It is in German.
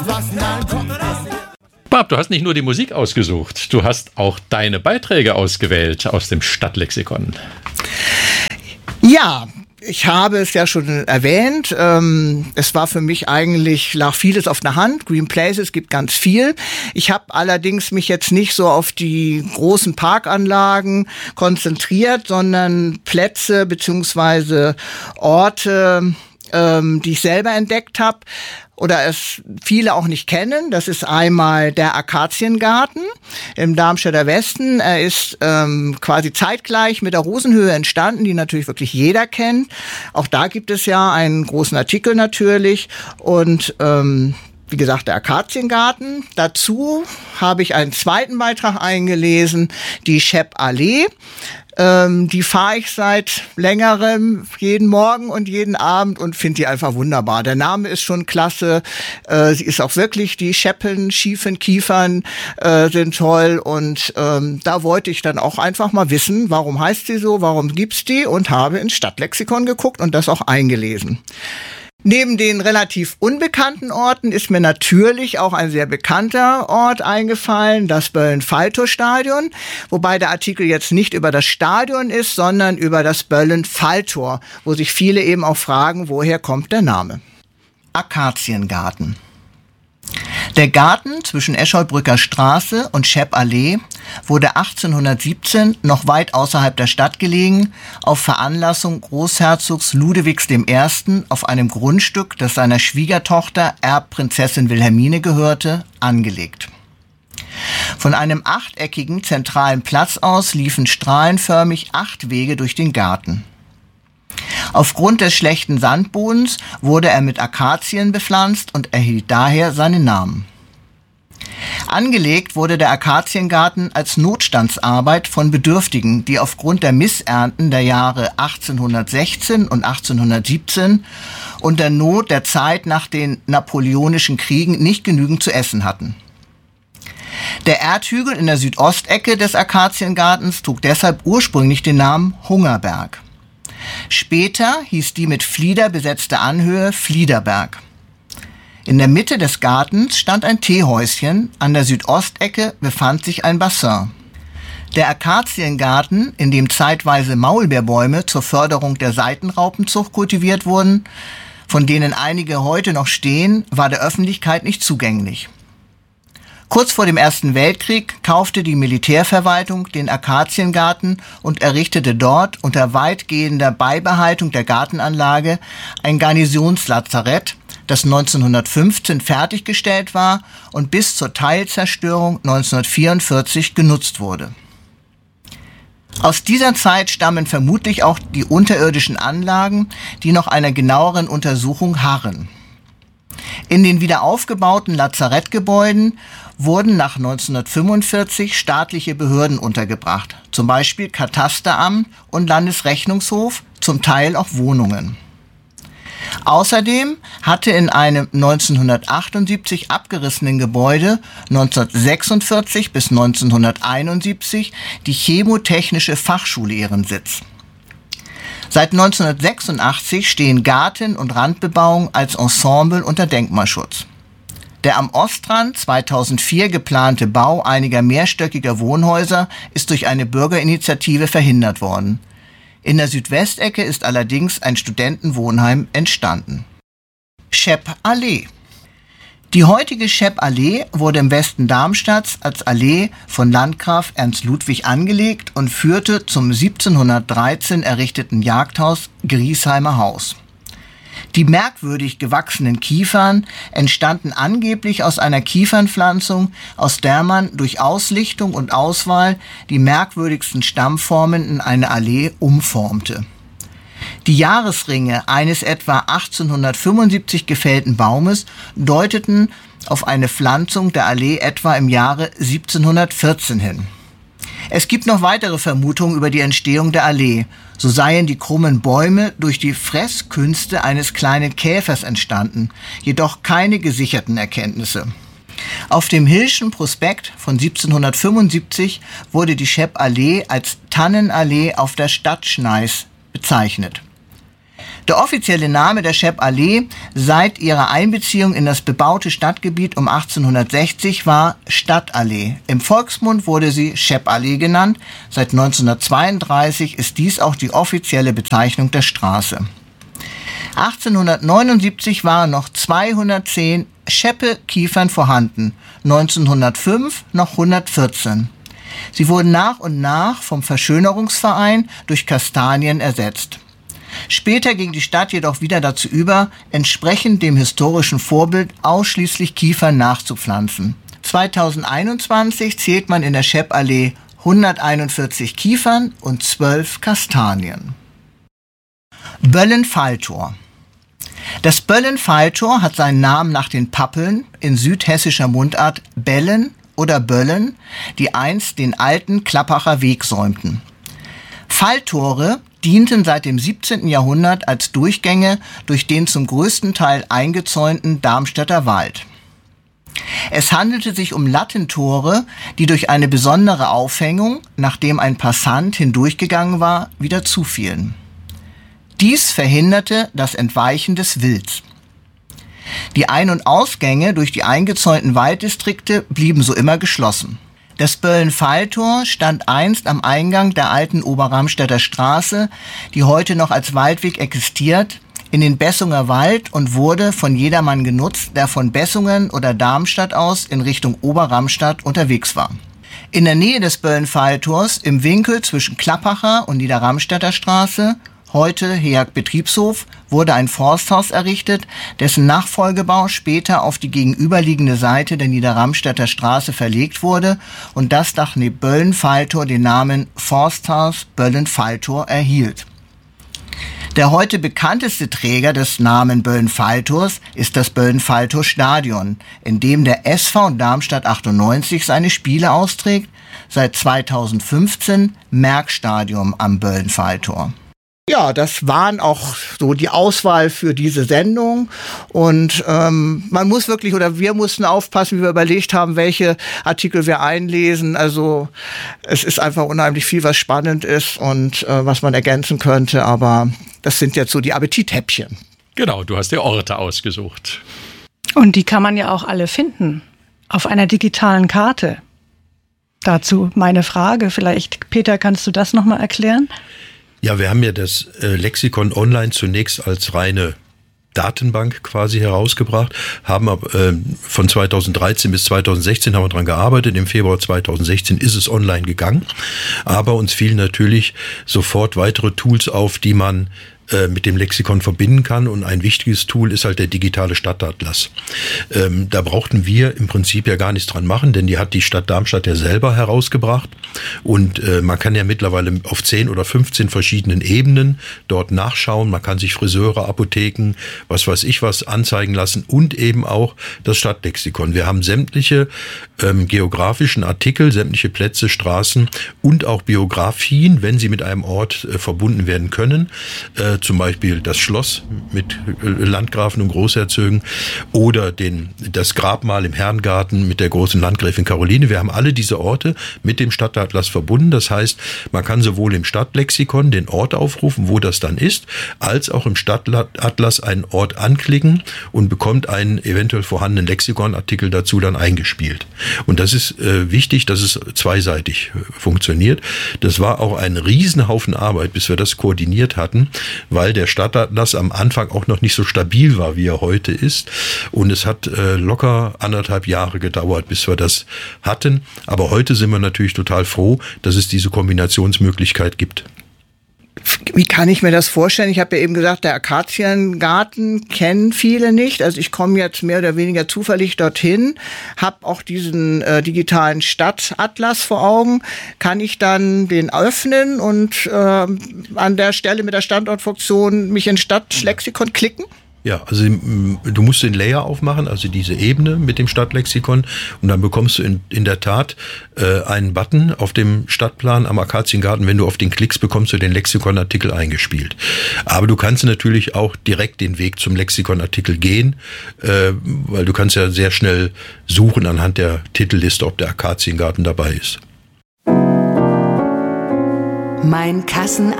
Barb, du hast nicht nur die Musik ausgesucht, du hast auch deine Beiträge ausgewählt aus dem Stadtlexikon. Ja, ich habe es ja schon erwähnt. Es war für mich eigentlich, lag vieles auf der Hand. Green Places gibt ganz viel. Ich habe allerdings mich jetzt nicht so auf die großen Parkanlagen konzentriert, sondern Plätze beziehungsweise Orte, die ich selber entdeckt habe oder es viele auch nicht kennen. Das ist einmal der Akaziengarten im Darmstädter Westen. Er ist quasi zeitgleich mit der Rosenhöhe entstanden, die natürlich wirklich jeder kennt. Auch da gibt es ja einen großen Artikel natürlich und wie gesagt, der Akaziengarten. Dazu habe ich einen zweiten Beitrag eingelesen, die Schepp-Allee. Die fahre ich seit längerem jeden Morgen und jeden Abend und finde die einfach wunderbar. Der Name ist schon klasse. Sie ist auch wirklich, die Scheppen, schiefen Kiefern sind toll und da wollte ich dann auch einfach mal wissen, warum heißt sie so, warum gibt's die und habe ins Stadtlexikon geguckt und das auch eingelesen. Neben den relativ unbekannten Orten ist mir natürlich auch ein sehr bekannter Ort eingefallen, das Böllen-Falltor-Stadion, wobei der Artikel jetzt nicht über das Stadion ist, sondern über das Böllen-Falltor, wo sich viele eben auch fragen, woher kommt der Name. Akaziengarten. Der Garten zwischen Escholbrücker Straße und Schepp-Allee wurde 1817 noch weit außerhalb der Stadt gelegen, auf Veranlassung Großherzogs Ludewigs I. auf einem Grundstück, das seiner Schwiegertochter Erbprinzessin Wilhelmine gehörte, angelegt. Von einem achteckigen zentralen Platz aus liefen strahlenförmig 8 Wege durch den Garten. Aufgrund des schlechten Sandbodens wurde er mit Akazien bepflanzt und erhielt daher seinen Namen. Angelegt wurde der Akaziengarten als Notstandsarbeit von Bedürftigen, die aufgrund der Missernten der Jahre 1816 und 1817 und der Not der Zeit nach den napoleonischen Kriegen nicht genügend zu essen hatten. Der Erdhügel in der Südostecke des Akaziengartens trug deshalb ursprünglich den Namen Hungerberg. Später hieß die mit Flieder besetzte Anhöhe Fliederberg. In der Mitte des Gartens stand ein Teehäuschen, an der Südostecke befand sich ein Bassin. Der Akaziengarten, in dem zeitweise Maulbeerbäume zur Förderung der Seitenraupenzucht kultiviert wurden, von denen einige heute noch stehen, war der Öffentlichkeit nicht zugänglich. Kurz vor dem Ersten Weltkrieg kaufte die Militärverwaltung den Akaziengarten und errichtete dort unter weitgehender Beibehaltung der Gartenanlage ein Garnisonslazarett, das 1915 fertiggestellt war und bis zur Teilzerstörung 1944 genutzt wurde. Aus dieser Zeit stammen vermutlich auch die unterirdischen Anlagen, die noch einer genaueren Untersuchung harren. In den wieder aufgebauten Lazarettgebäuden wurden nach 1945 staatliche Behörden untergebracht, zum Beispiel Katasteramt und Landesrechnungshof, zum Teil auch Wohnungen. Außerdem hatte in einem 1978 abgerissenen Gebäude 1946 bis 1971 die Chemotechnische Fachschule ihren Sitz. Seit 1986 stehen Garten und Randbebauung als Ensemble unter Denkmalschutz. Der am Ostrand 2004 geplante Bau einiger mehrstöckiger Wohnhäuser ist durch eine Bürgerinitiative verhindert worden. In der Südwestecke ist allerdings ein Studentenwohnheim entstanden. Schepp-Allee. Die heutige Schepp-Allee wurde im Westen Darmstadts als Allee von Landgraf Ernst Ludwig angelegt und führte zum 1713 errichteten Jagdhaus Griesheimer Haus. Die merkwürdig gewachsenen Kiefern entstanden angeblich aus einer Kiefernpflanzung, aus der man durch Auslichtung und Auswahl die merkwürdigsten Stammformen in eine Allee umformte. Die Jahresringe eines etwa 1875 gefällten Baumes deuteten auf eine Pflanzung der Allee etwa im Jahre 1714 hin. Es gibt noch weitere Vermutungen über die Entstehung der Allee. So seien die krummen Bäume durch die Fresskünste eines kleinen Käfers entstanden, jedoch keine gesicherten Erkenntnisse. Auf dem Hilschen Prospekt von 1775 wurde die Schepp-Allee als Tannenallee auf der Stadtschneis bezeichnet. Der offizielle Name der Schepp-Allee seit ihrer Einbeziehung in das bebaute Stadtgebiet um 1860 war Stadtallee. Im Volksmund wurde sie Schepp-Allee genannt. Seit 1932 ist dies auch die offizielle Bezeichnung der Straße. 1879 waren noch 210 Scheppe-Kiefern vorhanden, 1905 noch 114. Sie wurden nach und nach vom Verschönerungsverein durch Kastanien ersetzt. Später ging die Stadt jedoch wieder dazu über, entsprechend dem historischen Vorbild ausschließlich Kiefern nachzupflanzen. 2021 zählt man in der Schepp-Allee 141 Kiefern und 12 Kastanien. Böllen-Falltor. Das Böllen-Falltor hat seinen Namen nach den Pappeln, in südhessischer Mundart Bellen oder Böllen, die einst den alten Klappacher Weg säumten. Falltore dienten seit dem 17. Jahrhundert als Durchgänge durch den zum größten Teil eingezäunten Darmstädter Wald. Es handelte sich um Lattentore, die durch eine besondere Aufhängung, nachdem ein Passant hindurchgegangen war, wieder zufielen. Dies verhinderte das Entweichen des Wilds. Die Ein- und Ausgänge durch die eingezäunten Walddistrikte blieben so immer geschlossen. Das Böllen-Falltor stand einst am Eingang der alten Oberramstädter Straße, die heute noch als Waldweg existiert, in den Bessunger Wald und wurde von jedermann genutzt, der von Bessungen oder Darmstadt aus in Richtung Oberramstadt unterwegs war. In der Nähe des Böllen-Falltors, im Winkel zwischen Klappacher und Niederramstädter Straße, heute HEAG Betriebshof, wurde ein Forsthaus errichtet, dessen Nachfolgebau später auf die gegenüberliegende Seite der Niederramstädter Straße verlegt wurde und das nach dem Böllen-Falltor den Namen Forsthaus Böllen-Falltor erhielt. Der heute bekannteste Träger des Namen Böllen-Falltors ist das Böllen-Falltor-Stadion, in dem der SV Darmstadt 98 seine Spiele austrägt, seit 2015 Merckstadion am Böllen-Falltor. Ja, das waren auch so die Auswahl für diese Sendung und man muss wirklich, oder wir mussten aufpassen, wie wir überlegt haben, welche Artikel wir einlesen. Also es ist einfach unheimlich viel, was spannend ist und was man ergänzen könnte, aber das sind jetzt so die Appetithäppchen. Genau, du hast dir Orte ausgesucht. Und die kann man ja auch alle finden auf einer digitalen Karte. Dazu meine Frage, vielleicht, Peter, kannst du das nochmal erklären? Ja, wir haben ja das Lexikon online zunächst als reine Datenbank quasi herausgebracht, haben von 2013 bis 2016 haben wir dran gearbeitet. Im Februar 2016 ist es online gegangen, aber uns fielen natürlich sofort weitere Tools auf, die man mit dem Lexikon verbinden kann, und ein wichtiges Tool ist halt der digitale Stadtatlas. Da brauchten wir im Prinzip ja gar nichts dran machen, denn die hat die Stadt Darmstadt ja selber herausgebracht und man kann ja mittlerweile auf 10 oder 15 verschiedenen Ebenen dort nachschauen. Man kann sich Friseure, Apotheken, was weiß ich was anzeigen lassen und eben auch das Stadtlexikon. Wir haben sämtliche geografischen Artikel, sämtliche Plätze, Straßen und auch Biografien, wenn sie mit einem Ort verbunden werden können, zum Beispiel das Schloss mit Landgrafen und Großherzögen oder das Grabmal im Herrengarten mit der großen Landgräfin Caroline. Wir haben alle diese Orte mit dem Stadtatlas verbunden. Das heißt, man kann sowohl im Stadtlexikon den Ort aufrufen, wo das dann ist, als auch im Stadtatlas einen Ort anklicken und bekommt einen eventuell vorhandenen Lexikonartikel dazu dann eingespielt. Und das ist wichtig, dass es zweiseitig funktioniert. Das war auch ein Riesenhaufen Arbeit, bis wir das koordiniert hatten, weil der Stadtatlas am Anfang auch noch nicht so stabil war, wie er heute ist. Und es hat locker 1,5 Jahre gedauert, bis wir das hatten. Aber heute sind wir natürlich total froh, dass es diese Kombinationsmöglichkeit gibt. Wie kann ich mir das vorstellen? Ich habe ja eben gesagt, der Akaziengarten kennen viele nicht. Also ich komme jetzt mehr oder weniger zufällig dorthin, habe auch diesen digitalen Stadtatlas vor Augen. Kann ich dann den öffnen und an der Stelle mit der Standortfunktion mich in Stadtlexikon klicken? Ja, also du musst den Layer aufmachen, also diese Ebene mit dem Stadtlexikon, und dann bekommst du in der Tat einen Button auf dem Stadtplan am Akaziengarten. Wenn du auf den klickst, bekommst du den Lexikonartikel eingespielt. Aber du kannst natürlich auch direkt den Weg zum Lexikonartikel gehen, weil du kannst ja sehr schnell suchen anhand der Titelliste, ob der Akaziengarten dabei ist. Mein Kassenarzt.